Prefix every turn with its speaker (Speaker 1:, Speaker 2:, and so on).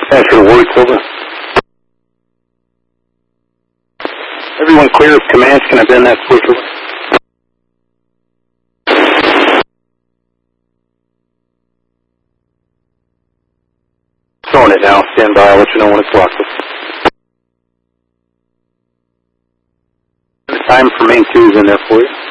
Speaker 1: Thanks for the word, Silva. Everyone clear of commands. Can I bend that quickly? Throwing it now. Stand by. I'll let you know when it's locked. The time for main 2 is in there for you.